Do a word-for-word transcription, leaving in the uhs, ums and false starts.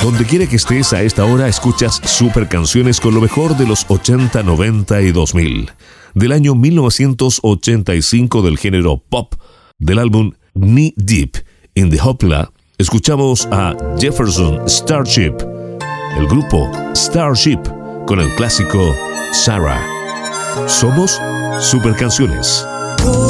Donde quiera que estés a esta hora, escuchas super canciones con lo mejor de los ochenta, noventa y dos mil. Del año mil novecientos ochenta y cinco del género pop, del álbum Knee Deep in the Hopla, escuchamos a Jefferson Starship, el grupo Starship, con el clásico Sarah. Somos Super Canciones.